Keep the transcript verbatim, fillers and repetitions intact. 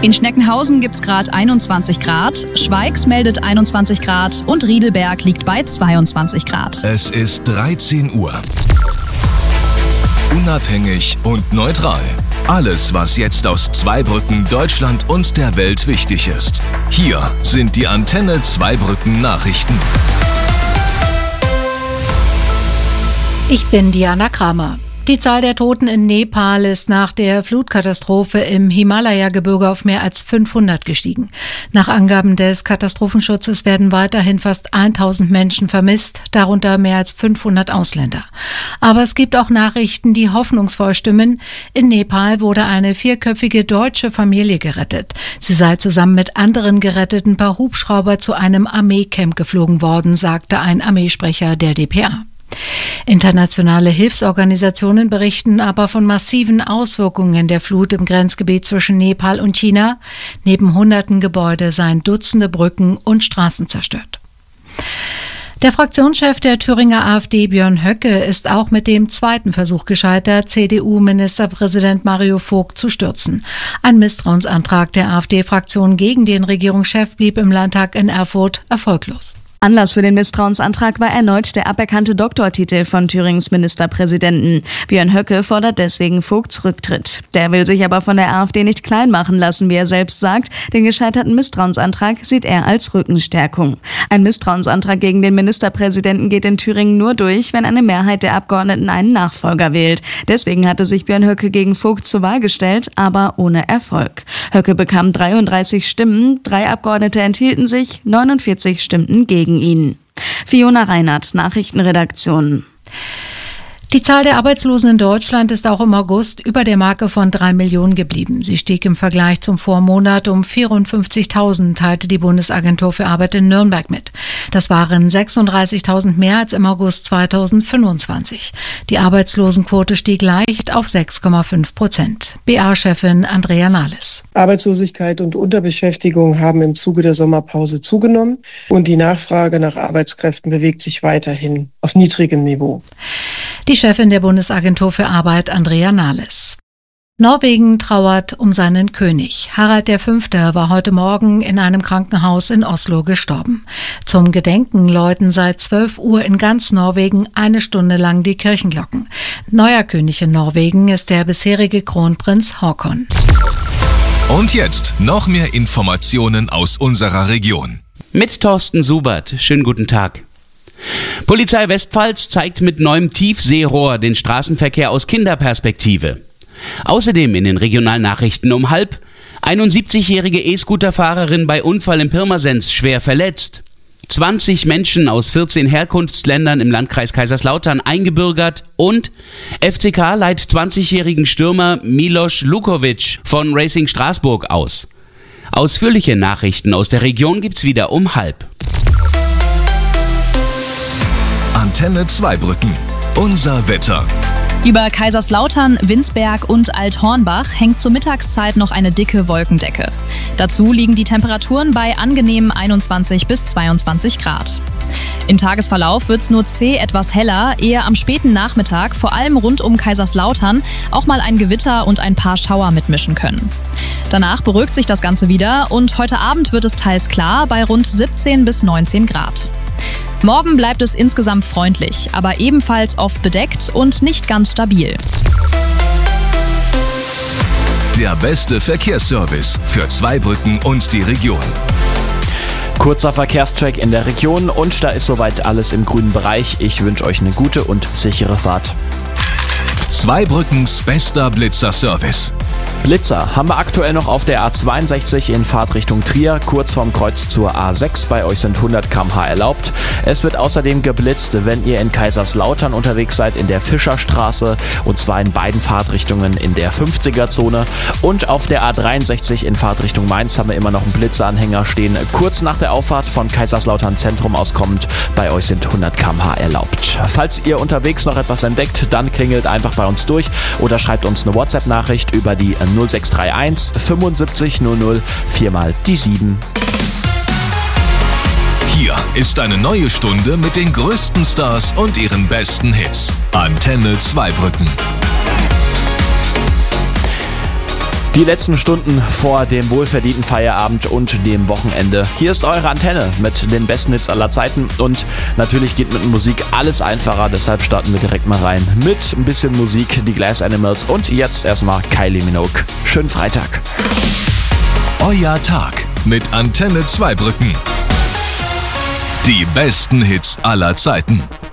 In Schneckenhausen gibt es gerade einundzwanzig Grad, Schweigs meldet einundzwanzig Grad und Riedelberg liegt bei zweiundzwanzig Grad. Es ist dreizehn Uhr. Unabhängig und neutral. Alles, was jetzt aus Zweibrücken, Deutschland und der Welt wichtig ist. Hier sind die Antenne Zweibrücken Nachrichten. Ich bin Diana Kramer. Die Zahl der Toten in Nepal ist nach der Flutkatastrophe im Himalaya-Gebirge auf mehr als fünfhundert gestiegen. Nach Angaben des Katastrophenschutzes werden weiterhin fast tausend Menschen vermisst, darunter mehr als fünfhundert Ausländer. Aber es gibt auch Nachrichten, die hoffnungsvoll stimmen. In Nepal wurde eine vierköpfige deutsche Familie gerettet. Sie sei zusammen mit anderen Geretteten per Hubschrauber zu einem Armeecamp geflogen worden, sagte ein Armeesprecher der D P A. Internationale Hilfsorganisationen berichten aber von massiven Auswirkungen der Flut im Grenzgebiet zwischen Nepal und China. Neben hunderten Gebäude seien Dutzende Brücken und Straßen zerstört. Der Fraktionschef der Thüringer AfD, Björn Höcke, ist auch mit dem zweiten Versuch gescheitert, C D U-Ministerpräsident Mario Vogt zu stürzen. Ein Misstrauensantrag der AfD-Fraktion gegen den Regierungschef blieb im Landtag in Erfurt erfolglos. Anlass für den Misstrauensantrag war erneut der aberkannte Doktortitel von Thürings Ministerpräsidenten. Björn Höcke fordert deswegen Vogts Rücktritt. Der will sich aber von der AfD nicht klein machen lassen, wie er selbst sagt. Den gescheiterten Misstrauensantrag sieht er als Rückenstärkung. Ein Misstrauensantrag gegen den Ministerpräsidenten geht in Thüringen nur durch, wenn eine Mehrheit der Abgeordneten einen Nachfolger wählt. Deswegen hatte sich Björn Höcke gegen Vogt zur Wahl gestellt, aber ohne Erfolg. Höcke bekam dreiunddreißig Stimmen, drei Abgeordnete enthielten sich, neunundvierzig stimmten gegen ihn. Fiona Reinhardt, Nachrichtenredaktion. Die Zahl der Arbeitslosen in Deutschland ist auch im August über der Marke von drei Millionen geblieben. Sie stieg im Vergleich zum Vormonat um vierundfünfzigtausend, teilte die Bundesagentur für Arbeit in Nürnberg mit. Das waren sechsunddreißigtausend mehr als im August zweitausendfünfundzwanzig. Die Arbeitslosenquote stieg leicht auf sechs Komma fünf Prozent. B A-Chefin Andrea Nahles. Arbeitslosigkeit und Unterbeschäftigung haben im Zuge der Sommerpause zugenommen und die Nachfrage nach Arbeitskräften bewegt sich weiterhin auf niedrigem Niveau. Die Chefin der Bundesagentur für Arbeit, Andrea Nahles. Norwegen trauert um seinen König. Harald der Fünfte war heute Morgen in einem Krankenhaus in Oslo gestorben. Zum Gedenken läuten seit zwölf Uhr in ganz Norwegen eine Stunde lang die Kirchenglocken. Neuer König in Norwegen ist der bisherige Kronprinz Haakon. Und jetzt noch mehr Informationen aus unserer Region. Mit Thorsten Subert. Schönen guten Tag. Polizei Westpfalz zeigt mit neuem Tiefseerohr den Straßenverkehr aus Kinderperspektive. Außerdem in den Regionalnachrichten um halb: einundsiebzigjährige E-Scooter-Fahrerin bei Unfall in Pirmasens schwer verletzt. zwanzig Menschen aus vierzehn Herkunftsländern im Landkreis Kaiserslautern eingebürgert und F C K leiht zwanzigjährigen Stürmer Milos Lukovic von Racing Straßburg aus. Ausführliche Nachrichten aus der Region gibt's wieder um halb. Antenne Zweibrücken. Unser Wetter. Über Kaiserslautern, Winsberg und Althornbach hängt zur Mittagszeit noch eine dicke Wolkendecke. Dazu liegen die Temperaturen bei angenehmen einundzwanzig bis zweiundzwanzig Grad. Im Tagesverlauf wird es nur zäh etwas heller, ehe am späten Nachmittag, vor allem rund um Kaiserslautern, auch mal ein Gewitter und ein paar Schauer mitmischen können. Danach beruhigt sich das Ganze wieder und heute Abend wird es teils klar bei rund siebzehn bis neunzehn Grad. Morgen bleibt es insgesamt freundlich, aber ebenfalls oft bedeckt und nicht ganz stabil. Der beste Verkehrsservice für Zweibrücken und die Region. Kurzer Verkehrscheck in der Region und da ist soweit alles im grünen Bereich. Ich wünsche euch eine gute und sichere Fahrt. Zweibrückens bester Blitzer-Service. Blitzer haben wir aktuell noch auf der A zweiundsechzig in Fahrtrichtung Trier, kurz vorm Kreuz zur A sechs. Bei euch sind hundert Kilometer pro Stunde erlaubt. Es wird außerdem geblitzt, wenn ihr in Kaiserslautern unterwegs seid, in der Fischerstraße, und zwar in beiden Fahrtrichtungen in der fünfziger-Zone. Und auf der A dreiundsechzig in Fahrtrichtung Mainz haben wir immer noch einen Blitzeranhänger stehen, kurz nach der Auffahrt von Kaiserslautern Zentrum aus kommend. Bei euch sind hundert Kilometer pro Stunde erlaubt. Falls ihr unterwegs noch etwas entdeckt, dann klingelt einfach bei uns durch oder schreibt uns eine WhatsApp-Nachricht über die null sechs drei eins fünfundsiebzig null null viermal die sieben. Hier ist eine neue Stunde mit den größten Stars und ihren besten Hits. Antenne Zweibrücken. Die letzten Stunden vor dem wohlverdienten Feierabend und dem Wochenende. Hier ist eure Antenne mit den besten Hits aller Zeiten und natürlich geht mit Musik alles einfacher, deshalb starten wir direkt mal rein mit ein bisschen Musik, die Glass Animals und jetzt erstmal Kylie Minogue. Schönen Freitag. Euer Tag mit Antenne Zweibrücken. Die besten Hits aller Zeiten.